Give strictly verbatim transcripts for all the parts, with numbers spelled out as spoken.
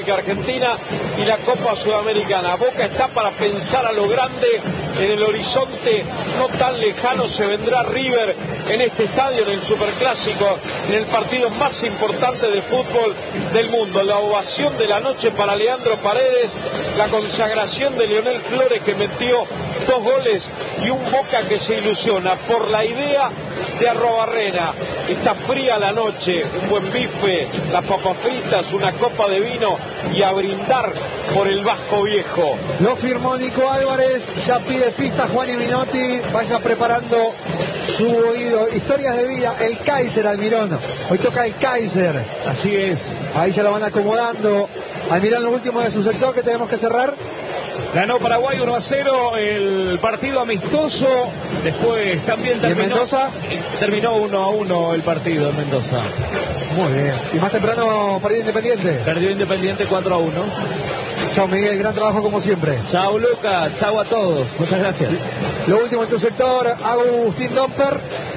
Argentina y la Copa Sudamericana. Boca está para pensar a lo grande. En el horizonte no tan lejano se vendrá River en este estadio, en el Superclásico, en el partido más importante de fútbol del mundo. La ovación de la noche para Leandro Paredes, la consagración de Lionel Flores, que metió dos goles, y un Boca que se ilusiona por la idea de Arrobarrena. Está fría la noche, un buen bife, las papas fritas, una copa de vino y a brindar por el Vasco Viejo. Lo firmó Nico Álvarez, ya pide pista Juan Minotti, vaya preparando su oído. Historias de vida, el Kaiser Almirón. Hoy toca el Kaiser. Así es. Ahí ya lo van acomodando. Almirón, lo último de su sector que tenemos que cerrar. Ganó Paraguay uno a cero el partido amistoso. Después también terminó, ¿Y en Mendoza? terminó uno a uno el partido en Mendoza. Muy bien. Y más temprano perdió Independiente. Perdió Independiente cuatro a uno. Chao Miguel, gran trabajo como siempre. Chao Luca, chao a todos. Muchas gracias. Lo último en tu sector, Agustín Domper.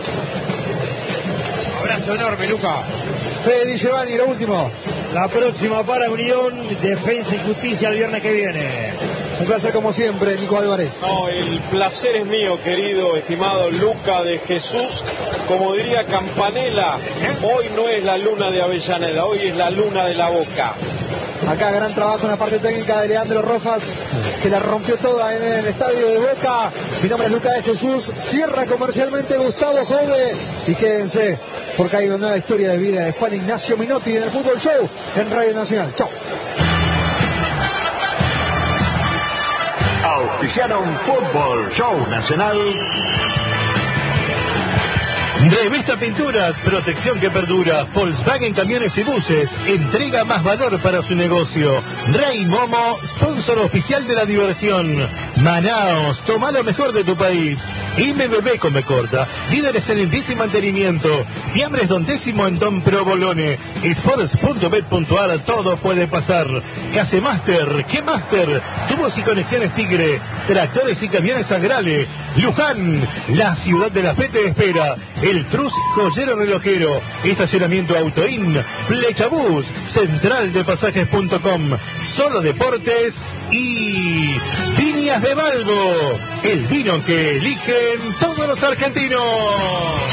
Abrazo enorme, Luca. Fede Di Giovanni, lo último. La próxima para Unión, Defensa y Justicia el viernes que viene. Un placer como siempre, Nico Álvarez. No, el placer es mío, querido, estimado Luca de Jesús. Como diría Campanella, hoy no es la luna de Avellaneda, hoy es la luna de la Boca. Acá gran trabajo en la parte técnica de Leandro Rojas, que la rompió toda en el estadio de Boca. Mi nombre es Luca de Jesús. Cierra comercialmente Gustavo Jove. Y quédense, porque hay una nueva historia de vida de Juan Ignacio Minotti en el Fútbol Show en Radio Nacional. Chao. Auspiciaron Fútbol Show Nacional. Revista Pinturas, protección que perdura. Volkswagen Camiones y Buses, entrega más valor para su negocio. Rey Momo, sponsor oficial de la diversión. Manaos, toma lo mejor de tu país. M B B con B corta, líderes en limpieza y mantenimiento. Fiambres Don Décimo en Don Provolone. Sports punto bet punto a r, todo puede pasar. Casemaster, ¿qué Master? Tubos y conexiones Tigre. Tractores y camiones Agrale. Luján, la ciudad de la fe te espera. El Trus Joyero Relojero, estacionamiento Autoin, Flechabús, central de pasajes punto com, Solo Deportes y Viñas de Balbo, el vino que eligen todos los argentinos.